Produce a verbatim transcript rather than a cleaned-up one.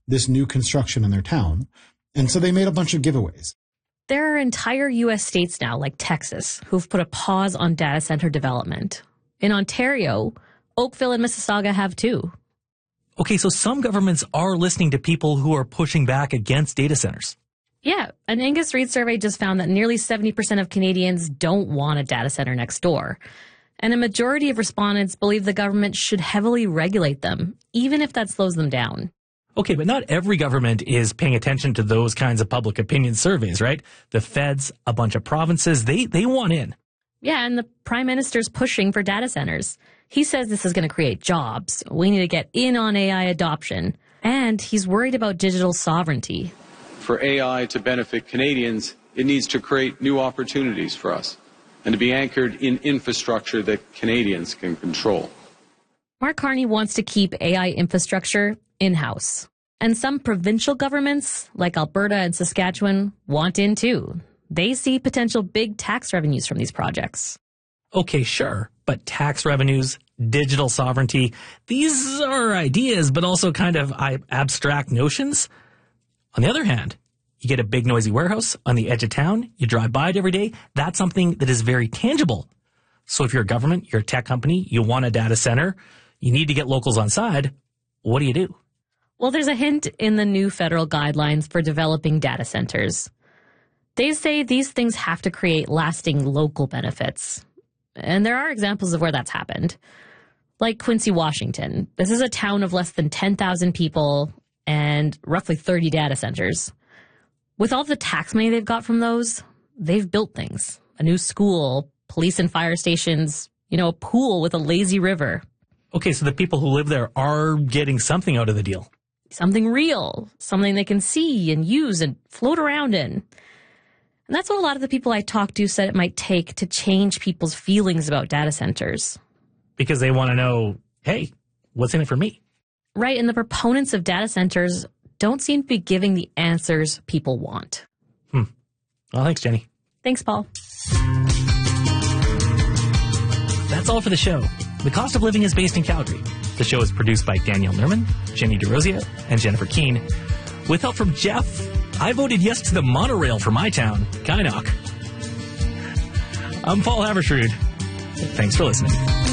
this new construction in their town. And so they made a bunch of giveaways. There are entire U S states now, like Texas, who've put a pause on data center development. In Ontario, Oakville and Mississauga have too. Okay, so some governments are listening to people who are pushing back against data centers. Yeah, an Angus Reid survey just found that nearly seventy percent of Canadians don't want a data center next door. And a majority of respondents believe the government should heavily regulate them, even if that slows them down. Okay, but not every government is paying attention to those kinds of public opinion surveys, right? The feds, a bunch of provinces, they, they want in. Yeah, and the Prime Minister's pushing for data centers. He says this is going to create jobs. We need to get in on A I adoption. And he's worried about digital sovereignty. For A I to benefit Canadians, it needs to create new opportunities for us and to be anchored in infrastructure that Canadians can control. Mark Carney wants to keep A I infrastructure in-house. And some provincial governments, like Alberta and Saskatchewan, want in too. They see potential big tax revenues from these projects. Okay, sure, but tax revenues, digital sovereignty, these are ideas, but also kind of abstract notions. On the other hand, you get a big noisy warehouse on the edge of town, you drive by it every day, that's something that is very tangible. So if you're a government, you're a tech company, you want a data center, you need to get locals on side, what do you do? Well, there's a hint in the new federal guidelines for developing data centers. They say these things have to create lasting local benefits. And there are examples of where that's happened. Like Quincy, Washington. This is a town of less than ten thousand people and roughly thirty data centers. With all the tax money they've got from those, they've built things. A new school, police and fire stations, you know, a pool with a lazy river. Okay, so the people who live there are getting something out of the deal. Something real, something they can see and use and float around in. And that's what a lot of the people I talked to said it might take to change people's feelings about data centers. Because they want to know, hey, what's in it for me? Right, and the proponents of data centers don't seem to be giving the answers people want. Hmm. Well, thanks, Jenny. Thanks, Paul. That's all for the show. The Cost of Living is based in Calgary. The show is produced by Danielle Nerman, Jenny DeRosia, and Jennifer Keene. With help from Jeff, I voted yes to the monorail for my town, Kynoch. I'm Paul Havershrud. Thanks for listening.